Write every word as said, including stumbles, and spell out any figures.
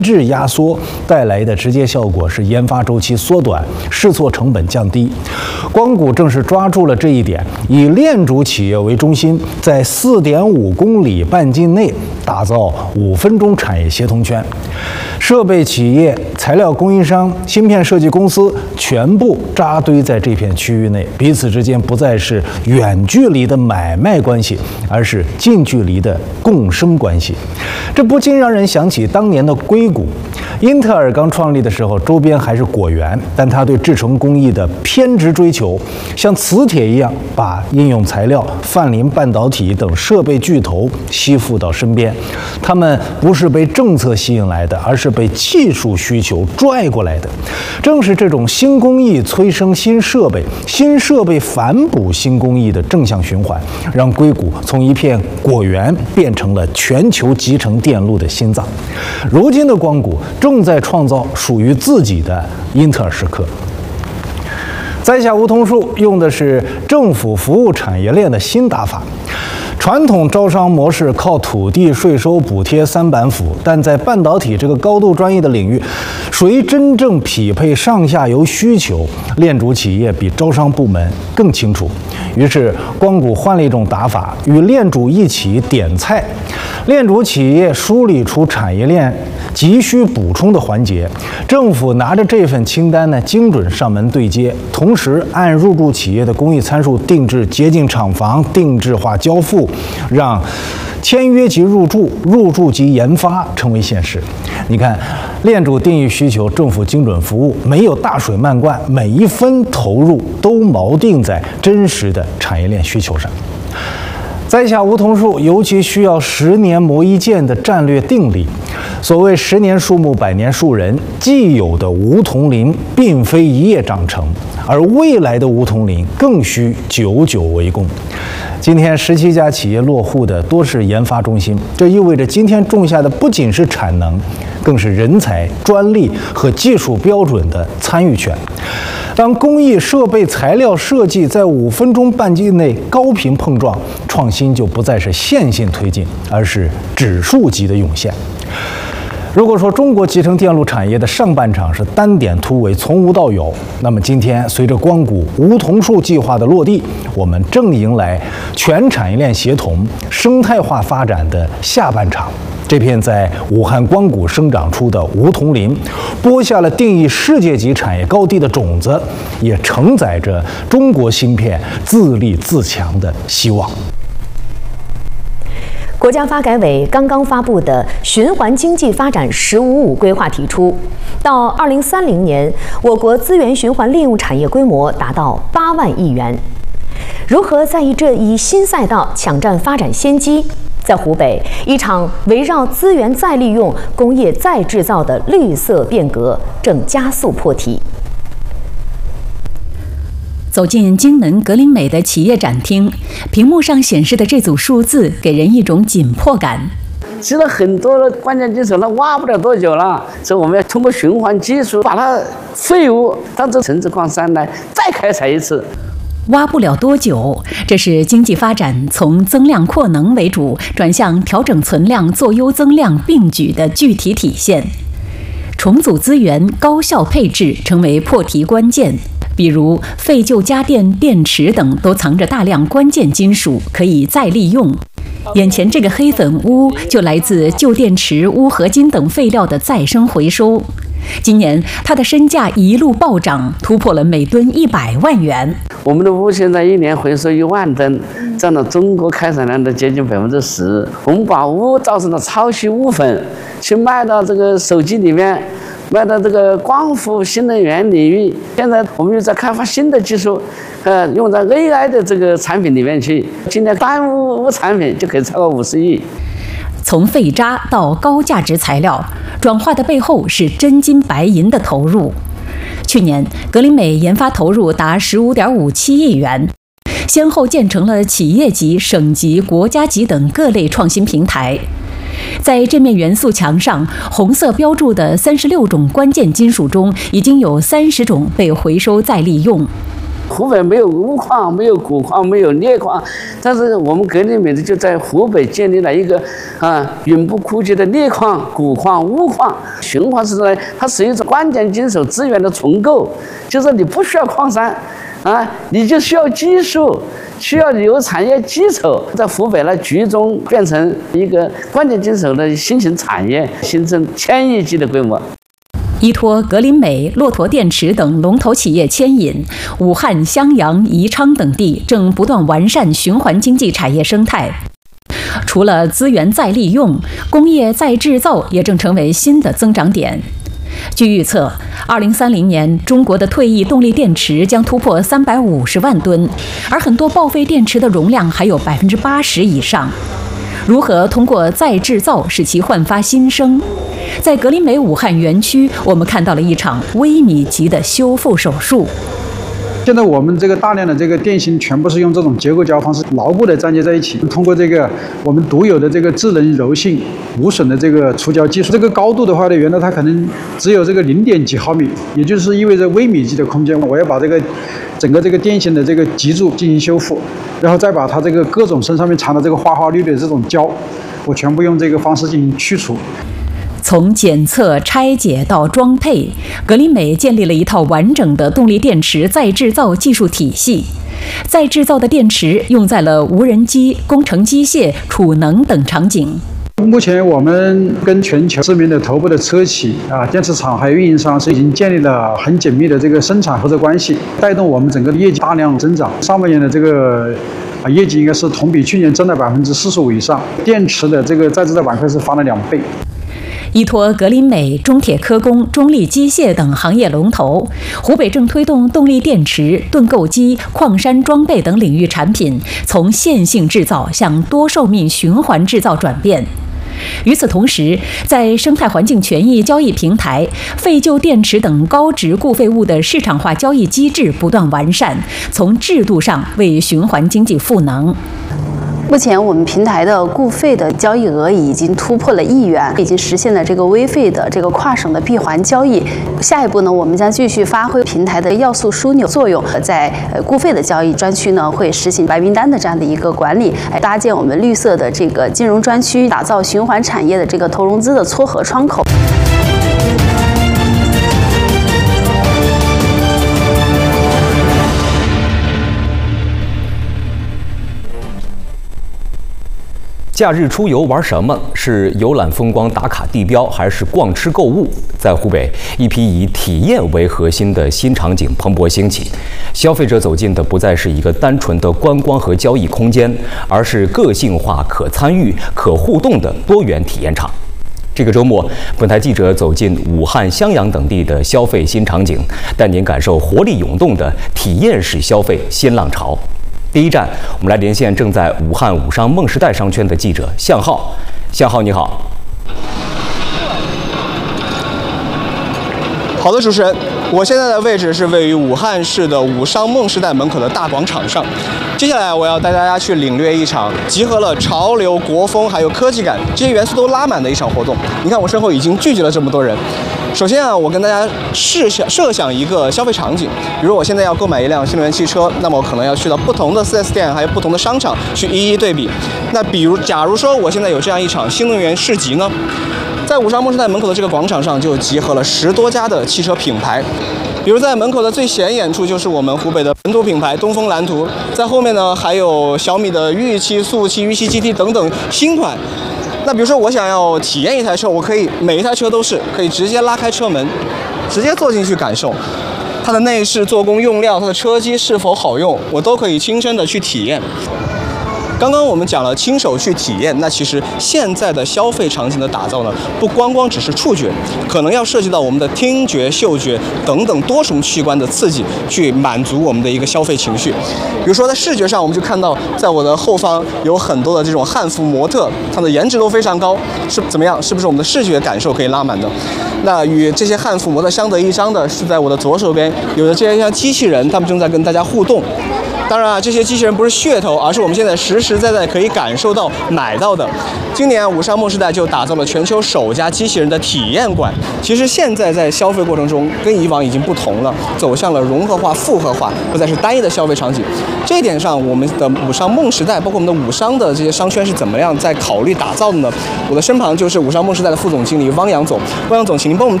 质压缩带来的直接效果是研发周期缩短，试错成本降低。光谷正是抓住了这一点，以炼主企业为中心，在 四点五公里半径内打造五分钟产业协同圈。设备企业、材料供应商、芯片设计公司全部扎堆在这片区域内，彼此之间不再是远距离的买卖关系，而是近距离的共生关系。这不禁让人想起当年的硅谷。英特尔刚创立的时候，周边还是果园，但它对制程工艺的偏执追求，像磁铁一样把应用材料、泛临半导体等设备巨头吸附到身边。他们不是被政策吸引来的，而是被技术需求拽过来的。正是这种新工艺催生新设备，新设备反哺新工艺的正向循环，让硅谷从一片果园变成了全球集成电路的心脏。如今的光谷正在创造属于自己的英特尔时刻。栽下梧桐树用的是政府服务产业链的新打法。传统招商模式靠土地、税收、补贴三板斧，但在半导体这个高度专业的领域，谁真正匹配上下游需求，炼主企业比招商部门更清楚。于是，光谷换了一种打法，与炼主一起点菜。炼主企业梳理出产业链急需补充的环节，政府拿着这份清单呢，精准上门对接，同时按入驻企业的工艺参数定制接近厂房、定制化交付，让签约及入驻、入驻及研发成为现实。你看，炼主定义需求，政府精准服务，没有大水漫灌，每一分投入都锚定在真实的产业链需求上。栽下梧桐树，尤其需要十年磨一剑的战略定力。所谓十年树木，百年树人，既有的梧桐林并非一夜长成，而未来的梧桐林更需久久为功。今天十七家企业落户的多是研发中心，这意味着今天种下的不仅是产能，更是人才、专利和技术标准的参与权。当工艺、设备、材料设计在五分钟半径内高频碰撞，创新就不再是线性推进，而是指数级的涌现。如果说中国集成电路产业的上半场是单点突围，从无到有，那么今天随着光谷梧桐树计划的落地，我们正迎来全产业链协同、生态化发展的下半场。这片在武汉光谷生长出的梧桐林，播下了定义世界级产业高地的种子，也承载着中国芯片自立自强的希望。 国家发改委刚刚发布的循环经济发展“十五五”规划提出，到二零三零年，我国资源循环利用产业规模达到八万亿元。如何在意这一新赛道抢占发展先机？在湖北，一场围绕资源再利用、工业再制造的绿色变革正加速破题。 走进京能格林美的企业展厅，屏幕上显示的这组数字给人一种紧迫感。 其实很多的关键技术那挖不了多久了，所以我们要通过循环技术把它废物当成橙子矿山来再开采一次。 挖不了多久，这是经济发展从增量扩能为主转向调整存量、做优增量并举的具体体现。重组资源、高效配置成为破题关键。比如废旧家电、电池等都藏着大量关键金属，可以再利用。眼前这个黑粉钨就来自旧电池、钨合金等废料的再生回收。今年它的身价一路暴涨，突破了每吨一百万元。 我们的钨现在一年回收一万吨，占了中国开采量的接近百分之十。我们把钨造成了超细钨粉，去卖到这个手机里面，卖到这个光伏、新能源领域。现在我们又在开发新的技术，呃，用在 A I 的这个产品里面去。今年单钨钨产品就可以超过五十亿。 从废渣到高价值材料，转化的背后是真金白银的投入。去年，格林美研发投入达十五点五七亿元，先后建成了企业级、省级、国家级等各类创新平台。在这面元素墙上，红色标注的三十六种关键金属中，已经有三十种被回收再利用。 湖北没有钨矿，没有钴矿，没有镍矿，但是我们格林美的就在湖北建立了一个啊永不枯竭的镍矿、钴矿、钨矿。循环时代它是一种关键金属资源的重构，就是你不需要矿山啊，你就需要技术。需要有产业基础，在湖北呢集中变成一个关键金属的新型产业，形成千亿级的规模。 依托格林美、骆驼电池等龙头企业牵引，武汉、襄阳、宜昌等地正不断完善循环经济产业生态。除了资源再利用，工业再制造也正成为新的增长点。据预测，二零三零年中国的退役动力电池将突破三百五十万吨，而很多报废电池的容量还有百分之八十以上。如何通过再制造使其焕发新生？在格林美武汉园区，我们看到了一场微米级的修复手术。 现在我们这个大量的这个电芯全部是用这种结构胶方式牢固的粘接在一起，通过这个我们独有的这个智能柔性无损的这个除胶技术，这个高度的话呢，原来它可能只有这个零点几毫米，也就是意味着微米级的空间，我要把这个整个这个电芯的这个极柱进行修复，然后再把它这个各种身上面藏的这个花花绿绿的这种胶，我全部用这个方式进行去除。 从检测、拆解到装配，格林美建立了一套完整的动力电池再制造技术体系。再制造的电池用在了无人机、工程机械、储能等场景。 目前我们跟全球知名的头部的车企啊、电池厂还有运营商是已经建立了很紧密的这个生产合作关系，带动我们整个的业绩大量增长。上半年的这个啊业绩应该是同比去年增了百分之四十五以上，电池的这个再制造板块是翻了两倍。 依托格林美、中铁科工、中力机械等行业龙头，湖北正推动动力电池、盾构机、矿山装备等领域产品从线性制造向多寿命循环制造转变。与此同时，在生态环境权益交易平台、废旧电池等高值固废物的市场化交易机制不断完善，从制度上为循环经济赋能。 目前我们平台的固废的交易额已经突破了亿元，已经实现了这个微费的这个跨省的闭环交易。下一步呢，我们将继续发挥平台的要素枢纽作用，在呃固废的交易专区呢，会实行白名单的这样的一个管理，搭建我们绿色的这个金融专区，打造循环产业的这个投融资的撮合窗口。 假日出游玩什么？是游览风光打卡地标，还是逛吃购物？在湖北，一批以体验为核心的新场景蓬勃兴起，消费者走进的不再是一个单纯的观光和交易空间，而是个性化、可参与、可互动的多元体验场。这个周末，本台记者走进武汉、襄阳等地的消费新场景，带您感受活力涌动的体验式消费新浪潮。第一站，我们来连线正在武汉武商梦时代商圈的记者向浩。向浩，你好。 好的，主持人，我现在的位置是位于武汉市的武商梦时代门口的大广场上。接下来，我要带大家去领略一场集合了潮流、国风还有科技感这些元素都拉满的一场活动。你看，我身后已经聚集了这么多人。首先啊，我跟大家试想设想一个消费场景，比如我现在要购买一辆新能源汽车，那么我可能要去到不同的 四 S 店，还有不同的商场去一一对比。那比如，假如说我现在有这样一场新能源市集呢，在武商梦时代门口的这个广场上就集合了十多家的汽车品牌。比如在门口的最显眼处就是我们湖北的本土品牌东风蓝图，在后面呢还有小米的玉器、速七、玉器 G T 等等新款。那比如说我想要体验一台车，我可以每一台车都是可以直接拉开车门，直接坐进去感受它的内饰、做工、用料，它的车机是否好用，我都可以亲身的去体验。刚刚我们讲了亲手去体验，那其实现在的消费场景的打造呢，不光光只是触觉，可能要涉及到我们的听觉、嗅觉等等多重器官的刺激，去满足我们的一个消费情绪。比如说在视觉上，我们就看到在我的后方有很多的这种汉服模特，他的颜值都非常高，是怎么样？是不是我们的视觉感受可以拉满的？那与这些汉服模特相得益彰的是，在我的左手边有的这些像机器人，他们正在跟大家互动。 当然啊，这些机器人不是噱头，而是我们现在实实在在可以感受到、买到的。今年武商梦时代就打造了全球首家机器人的体验馆。其实现在在消费过程中，跟以往已经不同了，走向了融合化、复合化，不再是单一的消费场景。这一点上，我们的武商梦时代，包括我们的武商的这些商圈是怎么样在考虑打造的呢？我的身旁就是武商梦时代的副总经理汪洋总。汪洋总，请您帮我们